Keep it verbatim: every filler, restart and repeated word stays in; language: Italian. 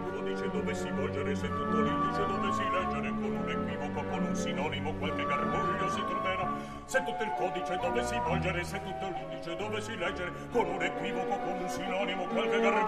codice dove si volgere, se tutto l'indice dove si leggere, con un equivoco, con un sinonimo, qualche garbuglio si troverà. Se tutto il codice dove si volgere, se tutto l'indice dove si leggere, con un equivoco, con un sinonimo, qualche garbuglio